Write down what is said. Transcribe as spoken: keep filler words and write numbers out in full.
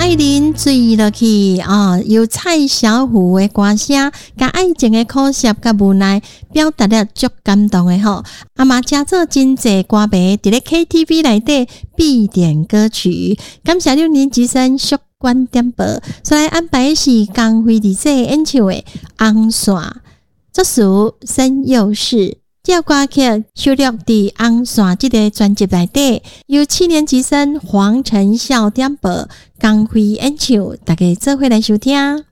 爱人醉落去哦，由蔡小虎的歌声，甲爱情的苦涩甲无奈，表达了足感动的吼。啊嘛，加做真济歌迷伫咧 K T V 内底必点歌曲。感谢六年级生续观点播，所来安排的是江蕙二姐演唱的《红线》，作词申佑士。这歌曲收录伫《红线》这个专辑内底，由七年级生黄晨孝点播，江蕙演唱，大家做伙来收听。